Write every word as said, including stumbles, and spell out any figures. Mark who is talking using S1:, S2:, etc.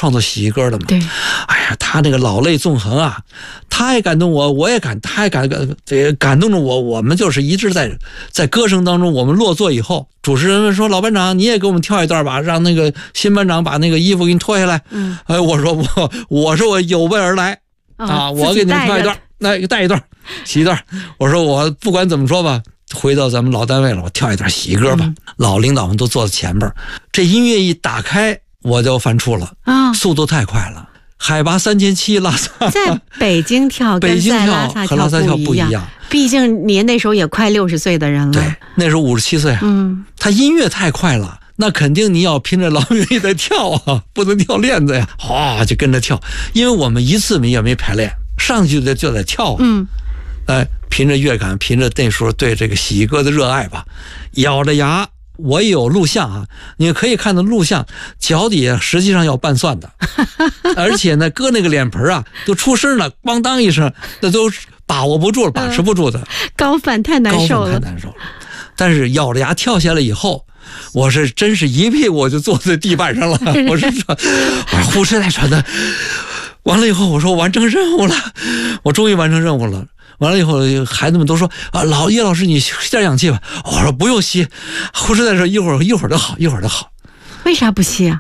S1: 创作喜剧歌的嘛。
S2: 对，
S1: 哎呀，他那个老泪纵横啊，他也感动我，我也感，他也感这感动着我。我们就是一直在在歌声当中，我们落座以后，主持人们说：“老班长，你也给我们跳一段吧，让那个新班长把那个衣服给你脱下来。”嗯，哎，我说我我说我有备而来、哦、啊，我给你们跳一段，那带一段，洗一段。我说我不管怎么说吧。回到咱们老单位了，我跳一段喜歌吧、嗯。老领导们都坐在前边，这音乐一打开，我就犯怵了啊、哦，速度太快了。海拔三千七，拉萨
S2: 在北京跳，
S1: 北京跳和拉萨跳不一样。
S2: 毕竟您那时候也快六十岁的人了，
S1: 对，那时候五十七岁啊。嗯，他音乐太快了，那肯定你要拼着老命也得跳啊，不能跳链子呀。哗，就跟着跳，因为我们一次也没排练，上去就就得跳啊。嗯。哎，凭着乐感，凭着那时候对这个喜剧歌的热爱吧，咬着牙，我也有录像啊，你可以看到录像，脚底下实际上要拌蒜的，而且呢，搁那个脸盆啊，都出声了，咣当一声，那都把握不住了，把持不住的，
S2: 高反太难受了，
S1: 高反太难受了。但是咬着牙跳下来以后，我是真是一屁股就坐在地板上了，我是说，我呼哧带喘的，完了以后我说完成任务了，我终于完成任务了。完了以后，孩子们都说啊，老叶老师你吸点氧气吧。我说不用吸，呼哧带喘，一会儿一会儿就好，一会儿就好。
S2: 为啥不吸啊？